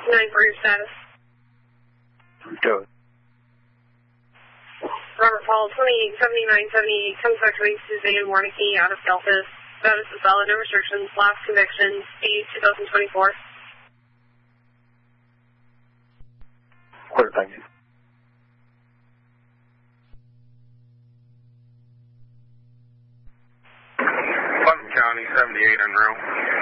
9 for your status. Go. Robert Paul, 287978, comes back to base Suzanne Warnicki out of Delta. Status is solid, no restrictions, last conviction, speed 2024. Quarterback. Putnam County, 78 en route.